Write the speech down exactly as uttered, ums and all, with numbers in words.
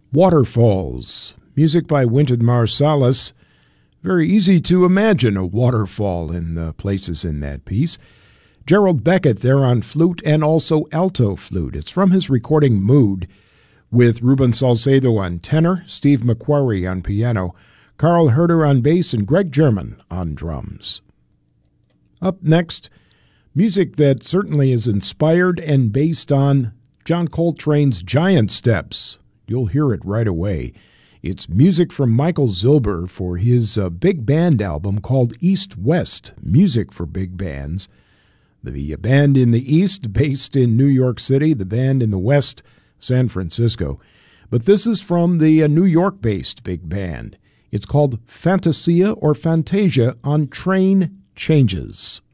Waterfalls, music by Wynton Marsalis. Very easy to imagine a waterfall in the places in that piece. Gerald Beckett there on flute and also alto flute. It's from his recording Mood, with Ruben Salcedo on tenor, Steve McQuarrie on piano, Carl Herder on bass, and Greg German on drums. Up next, music that certainly is inspired and based on John Coltrane's Giant Steps. You'll hear it right away. It's music from Michael Zilber for his uh, big band album called East West, Music for Big Bands. The band in the East, based in New York City, the band in the West, San Francisco. But this is from the uh, New York-based big band. It's called Fantasia or Fantasia on Train Changes.